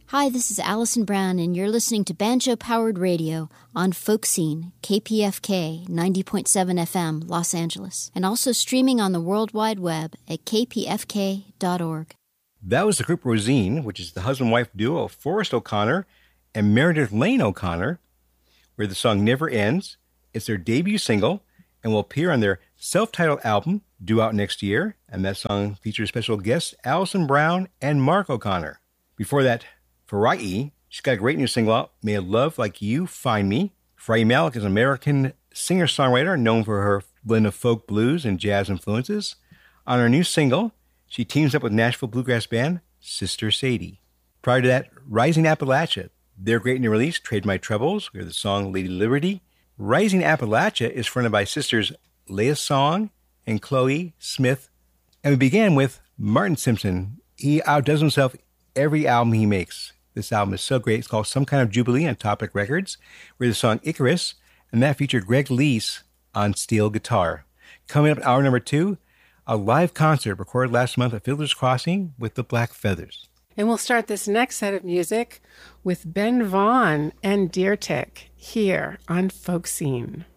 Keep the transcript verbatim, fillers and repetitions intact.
Hi, this is Allison Brown, and you're listening to Banjo-Powered Radio on Folk Scene, K P F K ninety point seven F M, Los Angeles, and also streaming on the World Wide Web at k p f k dot org. That was the group Rosine, which is the husband-wife duo of Forrest O'Connor and Meredith Lane O'Connor, where the song Never Ends. It's their debut single and will appear on their self-titled album, due out next year, and that song features special guests Allison Brown and Mark O'Connor. Before that, Farai, she's got a great new single out, May a Love Like You Find Me. Farai Malik is an American singer-songwriter known for her blend of folk blues and jazz influences. On her new single, she teams up with Nashville bluegrass band Sister Sadie. Prior to that, Rising Appalachia. Their great new release, Trade My Troubles, with the song Lady Liberty. Rising Appalachia is fronted by sisters Leah Song and Chloe Smith. And we began with Martin Simpson. He outdoes himself every album he makes. This album is so great. It's called Some Kind of Jubilee on Topic Records, with the song Icarus, and that featured Greg Leese on steel guitar. Coming up in hour number two, a live concert recorded last month at Fiddler's Crossing with the Black Feathers. And we'll start this next set of music with Ben Vaughn and Deer Tick here on Folk Scene.